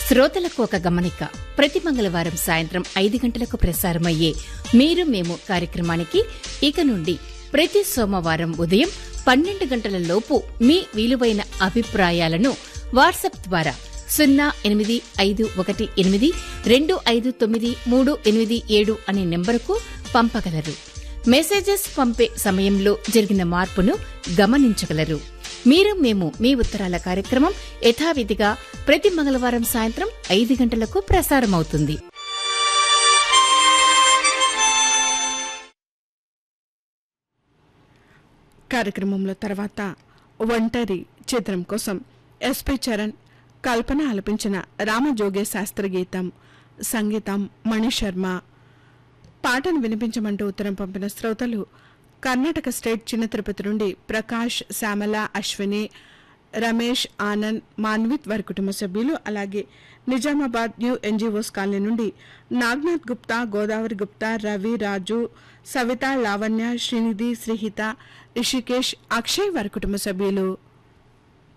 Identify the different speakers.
Speaker 1: శ్రోతలకు ఒక గమనిక. ప్రతి మంగళవారం సాయంత్రం 5 గంటలకు ప్రసారమయ్యే మీరు మేము కార్యక్రమానికి ఇక నుండి ప్రతి సోమవారం ఉదయం 12 గంటల లోపు మీ విలువైన అభిప్రాయాలను వాట్సాప్ ద్వారా 0851825937 అనే నెంబరుకు పంపగలరు. మెసేజెస్ పంపే సమయంలో జరిగిన మార్పును గమనించగలరు. మీరు మేము మీ ఉత్తరాల కార్యక్రమం యథావిధిగా ప్రతి మంగళవారం సాయంత్రం 5 గంటలకు ప్రసారమవుతుంది.
Speaker 2: కార్యక్రమంలో తర్వాత ఒంటరి చిత్రం కోసం ఎస్పి చరణ్, కల్పన ఆలపించిన రామజోగే శాస్త్రి గీతం, సంగీతం మణిశర్మ. పాటను వినిపించమంటూ ఉత్తరం పంపిన శ్రోతలు కర్ణాటక స్టేట్ చిన్న తిరుపతి నుండి ప్రకాష్, శ్యామల, అశ్విని, రమేష్, ఆనంద్, మాన్విత్ వారి కుటుంబ సభ్యులు, అలాగే నిజామాబాద్ న్యూ ఎన్జిఓస్ కాలనీ నుండి నాగ్నాథ్ గుప్తా, గోదావరి గుప్తా, రవి, రాజు, సవిత, లావణ్య, శ్రీనిధి, శ్రీహిత, రిషికేష్, అక్షయ్ వారి కుటుంబ సభ్యులు.